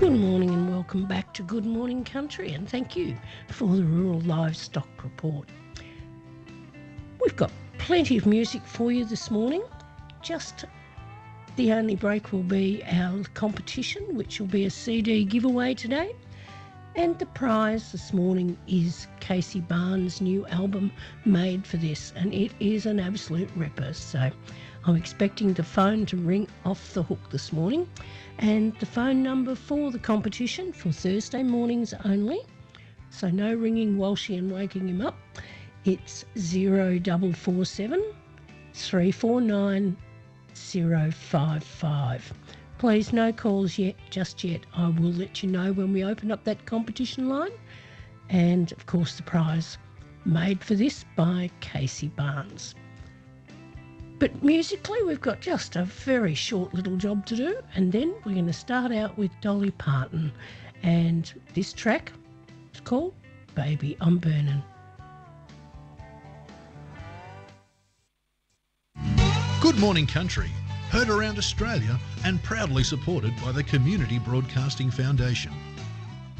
Good morning and welcome back to Good Morning Country, and thank you for the Rural Livestock Report. We've got plenty of music for you this morning. Just the only break will be our competition, which will be a CD giveaway today. And the prize this morning is Casey Barnes' new album, Made for This, and it is an absolute ripper. So I'm expecting the phone to ring off the hook this morning. And the phone number for the competition for Thursday mornings only, so no ringing Walshy and waking him up, it's 0447 349 055. Please, no calls yet, just yet. I will let you know when we open up that competition line. And, of course, the prize, Made for This by Casey Barnes. But musically, we've got just a very short little job to do, and then we're going to start out with Dolly Parton. And this track is called Baby I'm Burning. Good Morning Country, heard around Australia and proudly supported by the Community Broadcasting Foundation.